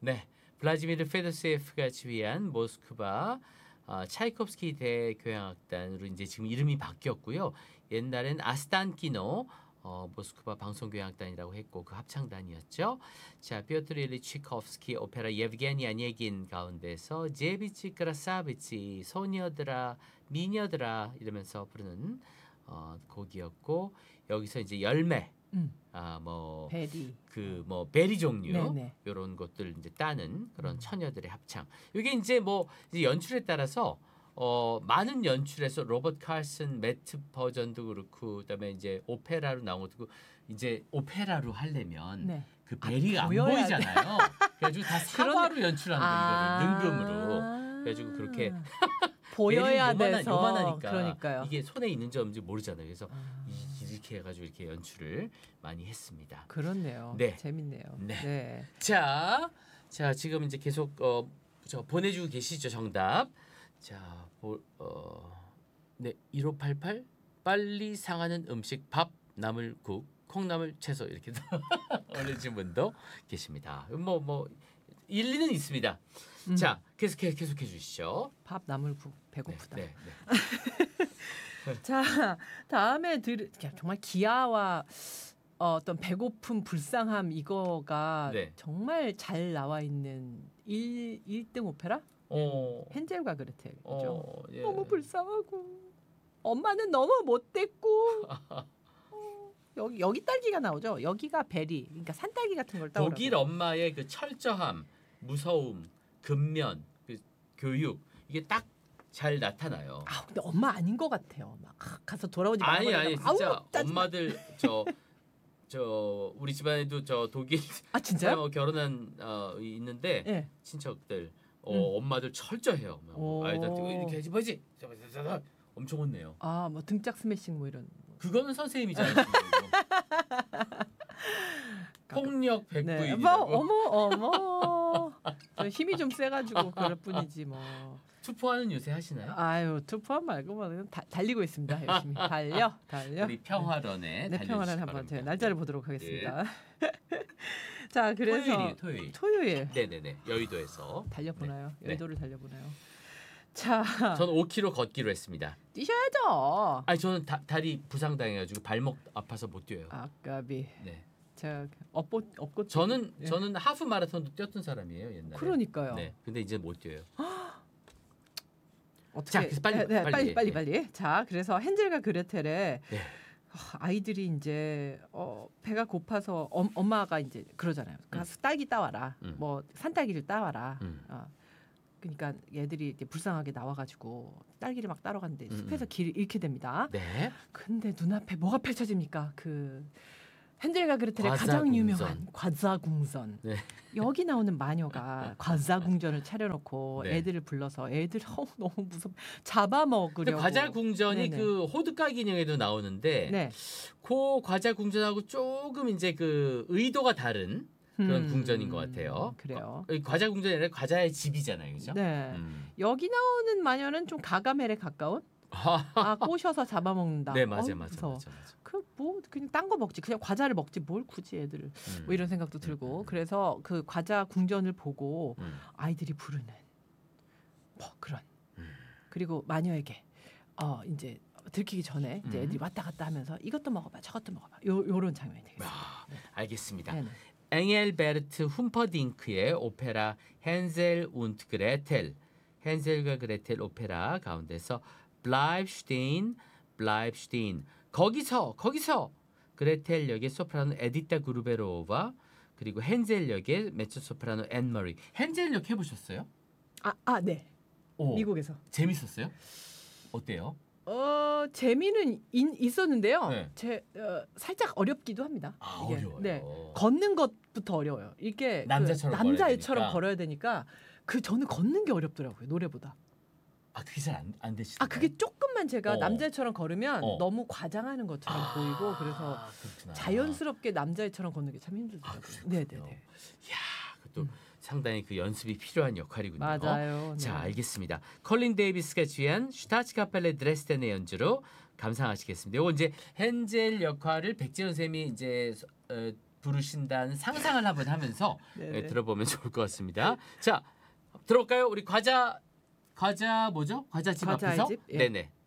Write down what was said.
네, 블라디미르 페도세예프가 지휘한 모스크바 차이콥스키 대교향악단으로 이제 지금 이름이 바뀌었고요. 옛날엔 아스탄키노 모스크바 방송교향악단이라고 했고 그 합창단이었죠. 자, 피오트르 일리치 치코프스키 오페라 예브게니 아니에긴 가운데서 제비치 크라사비치 소녀들아 미녀들아 이러면서 부르는 곡이었고 여기서 이제 열매 뭐 베리 뭐 베리 종류 네네. 이런 것들 이제 따는 그런 처녀들의 합창. 이게 이제 뭐 이제 연출에 따라서 많은 연출에서 로버트 칼슨 매트 버전도 그렇고 그다음에 이제 오페라로 나온 것도 그렇고 이제 오페라로 하려면 네. 그 베리가 안 보이잖아요. 그래가지고 다 사과로 연출하는 거 이거를 능금으로. 그래가지고 그렇게 보여야 베리는 돼서 요만하니까 그러니까요. 이게 손에 있는지 없는지 모르잖아요. 그래서 이렇게 해가지고 이렇게 연출을 많이 했습니다. 그렇네요. 네. 재밌네요. 네. 네. 자 지금 이제 계속 저 보내주고 계시죠 정답. 자, 네 1588 빨리 상하는 음식 밥 나물국 콩나물 채소 이렇게 올려주신 분도 계십니다. 뭐 일리는 있습니다. 자 계속해 주시죠. 밥 나물국 배고프다. 네. 자, 다음에 정말 기아와 어떤 배고픔, 불쌍함 이거가 네. 정말 잘 나와 있는 1등 오페라? 헨젤과 그레텔이죠. 예. 너무 불쌍하고 엄마는 너무 못됐고 여기 딸기가 나오죠. 여기가 베리, 그러니까 산딸기 같은 걸 따오라고. 독일 엄마의 그 철저함, 무서움, 근면, 그 교육 이게 딱 잘 나타나요. 근데 엄마 아닌 것 같아요. 막 가서 돌아오지 말고. 아니 진짜 엄마들 저 우리 집안에도 저 독일 진짜요? 결혼한 있는데 네. 친척들 엄마들 철저해요. 아이들 이렇게 해지 뭐지? 엄청 혼내요. 뭐 등짝 스매싱 뭐 이런. 그거는 선생님이잖아요. 폭력 백부인. 네. 어머. 저 힘이 좀 세가지고 그럴 뿐이지 뭐. 투포하는 요새 하시나요? 투포한 말고 뭐 달리고 있습니다. 열심히 달려. 우리 평화론에 네, 평화론 한번 제가 날짜를 보도록 하겠습니다. 네. 자, 그래서 토요일. 네네네. 여의도에서 달려보나요? 네. 여의도를 달려보나요? 자, 저는 5km 걷기로 했습니다. 뛰셔야죠. 저는 다리 부상당해가지고 발목 아파서 못 뛰어요. 아까비. 네. 자, 업고. 저는 하프 마라톤도 뛰었던 사람이에요 옛날에. 그러니까요. 네. 근데 이제 못 뛰어요. 어떻게? 자, 그래서 빨리. 자, 그래서 헨젤과 그레텔의 네. 아이들이 이제 배가 고파서 엄마가 이제 그러잖아요. 가서 딸기 따와라. 뭐 산딸기를 따와라. 그러니까 얘들이 이제 불쌍하게 나와가지고 딸기를 막 따러 갔는데 숲에서 길을 잃게 됩니다. 네. 근데 눈앞에 뭐가 펼쳐집니까? 그 헨젤과 그레텔의 가장 과자궁전. 유명한 과자궁전. 네. 여기 나오는 마녀가 과자궁전을 차려놓고 네. 애들을 불러서 애들 너무 잡아먹으려고. 과자궁전이 네네. 그 호두까기 인형에도 나오는데 네. 그 과자궁전하고 조금 이제 그 의도가 다른 그런 궁전인 것 같아요. 그래요. 과자궁전이 아니라 과자의 집이잖아요, 그죠? 네. 여기 나오는 마녀는 좀 가가멜에 가까운. 꼬셔서 잡아먹는다. 네, 맞아. 그냥 딴 거 먹지. 그냥 과자를 먹지. 뭘 굳이 애들을. 뭐 이런 생각도 들고. 그래서 그 과자 궁전을 보고 아이들이 부르는 뭐 그런. 그리고 마녀에게 이제 들키기 전에 이제 애들이 왔다 갔다 하면서 이것도 먹어봐, 저것도 먹어봐. 요런 장면이 되겠습니다. 알겠습니다. 네네. 엥엘베르트 훔퍼딩크의 오페라 헨젤 운트 그레텔. 헨젤과 그레텔 오페라 가운데서 블라이브슈테인 거기서 그레텔 역의 소프라노 에디타 그루베로와 그리고 헨젤 역의 메초소프라노 앤머리. 헨젤 역 해보셨어요? 네. 미국에서 재밌었어요? 어때요? 재미는 있었는데요. 네. 살짝 어렵기도 합니다. 이게. 어려워요. 네. 걷는 것부터 어려워요. 이게 남자애처럼 걸어야 되니까 저는 걷는 게 어렵더라고요. 노래보다. 그게 잘 안 되시나요? 그게 조금만 제가 남자애처럼 걸으면 너무 과장하는 것처럼 보이고 그래서 그렇구나. 자연스럽게 남자애처럼 걷는 게 참 힘들더라고요. 네네네. 이야, 그것도 상당히 그 연습이 필요한 역할이군요. 맞아요. 자, 네. 알겠습니다. 컬린 데이비스가 주연 슈타츠카펠레 드레스덴의 연주로 감상하시겠습니다. 이거 이제 헨젤 역할을 백지연 쌤이 이제 부르신다는 상상을 한번 하면서 네네. 들어보면 좋을 것 같습니다. 자, 들어볼까요? 우리 과자 뭐죠? 과자집 과자의 앞에서? 집? 예. 네네.